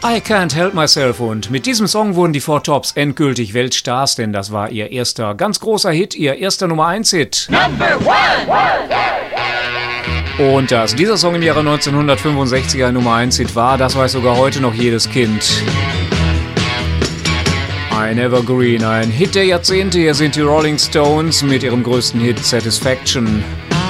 I Can't Help Myself, und mit diesem Song wurden die Four Tops endgültig Weltstars, denn das war ihr erster ganz großer Hit, ihr erster Nummer 1 Hit. Number one. Und dass dieser Song im Jahre 1965 ein Nummer 1 Hit war, das weiß sogar heute noch jedes Kind. Ein Evergreen, ein Hit der Jahrzehnte. Hier sind die Rolling Stones mit ihrem größten Hit Satisfaction.